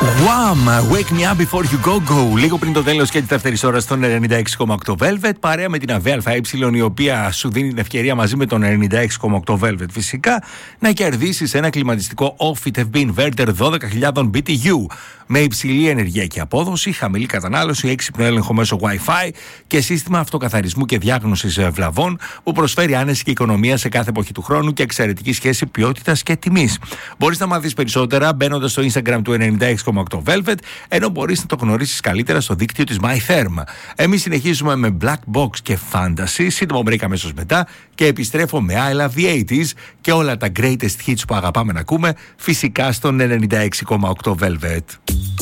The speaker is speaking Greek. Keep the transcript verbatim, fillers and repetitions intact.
Wham! Wake me up before you go go. Λίγο πριν το τέλος και τη δεύτερη ώρα στον ενενήντα έξι κόμμα οκτώ Velvet. Παρέα με την ΑΒΕ ΑΕ, η οποία σου δίνει την ευκαιρία μαζί με τον ενενήντα έξι κόμμα οκτώ Velvet φυσικά να κερδίσεις ένα κλιματιστικό Ofit εφ μπι Inverter δώδεκα χιλιάδες μπι τι γιου με υψηλή ενεργειακή απόδοση, χαμηλή κατανάλωση, έξυπνο έλεγχο μέσω Wi-Fi και σύστημα αυτοκαθαρισμού και διάγνωσης βλαβών που προσφέρει άνεση και οικονομία σε κάθε εποχή του χρόνου και εξαιρετική σχέση ποιότητας και τιμής. Μπορείς να μάθεις περισσότερα μπαίνοντας στο Instagram του ενενήντα έξι κόμμα οκτώ Velvet, ενώ μπορείς να το γνωρίσεις καλύτερα στο δίκτυο της MyTherm. Εμείς συνεχίζουμε με Black Box και Fantasy, σύντομο break αμέσως μετά και επιστρέφω με I Love the ογδόντα και όλα τα greatest hits που αγαπάμε να ακούμε, φυσικά στον ενενήντα έξι κόμμα οκτώ Velvet.